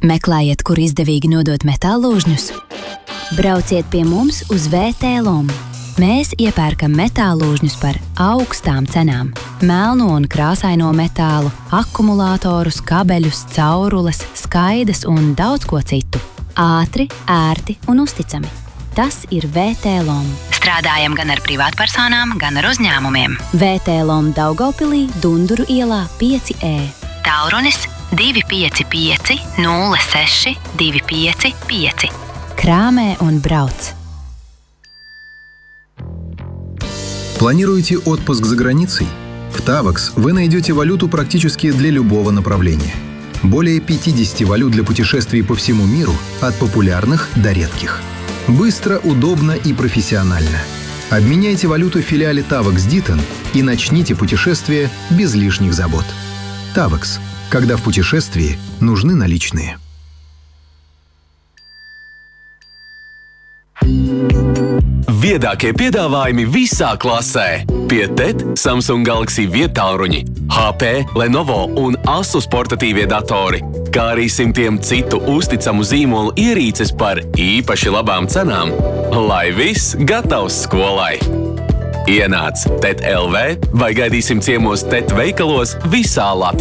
Meklējiet, kur izdevīgi nodot metālložņus? Brauciet pie mums uz VT-LOM. Mēs iepērkam metālložņus par augstām cenām. Melno un krāsaino metālu, akumulātorus, kabeļus, caurules, skaidas un daudz ko citu. Ātri, ērti un uzticami. Tas ir VT-LOM. Strādājam gan ar privātpersonām, gan ar uzņēmumiem. VT-LOM Daugavpilī, Dunduru ielā 5E. Tālrunis 255 06 255. Краме он брауц. Планируете отпуск за границей? В Tavax вы найдете валюту практически для любого направления. Более 50 валют для путешествий по всему миру, от популярных до редких. Быстро, удобно и профессионально. Обменяйте валюту в филиале Tavax Ditton и начните путешествие без лишних забот. Tavax. Когда в путешествии нужны наличные. Viedākie piedāvājumi visā klasē. Pie TET, Samsung Galaxy viedtālruņi, HP, Lenovo un Asus portatīvie datori, kā arī simtiem citu uzticamu zīmolu ierīces par īpaši labām cenām. Lai viss gatavs skolai! Ienāc TET LV vai gaidīsim ciemos TET veikalos visā Latvijā.